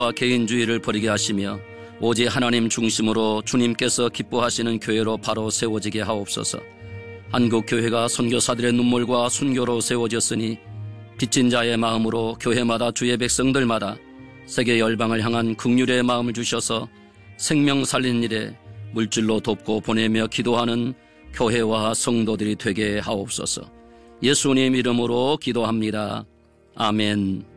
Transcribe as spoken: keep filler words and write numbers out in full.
개인주의를 버리게 하시며 오직 하나님 중심으로 주님께서 기뻐하시는 교회로 바로 세워지게 하옵소서. 한국교회가 선교사들의 눈물과 순교로 세워졌으니 빚진 자의 마음으로 교회마다 주의 백성들마다 세계 열방을 향한 긍휼의 마음을 주셔서 생명 살리는 일에 물질로 돕고 보내며 기도하는 교회와 성도들이 되게 하옵소서. 예수님 이름으로 기도합니다. 아멘.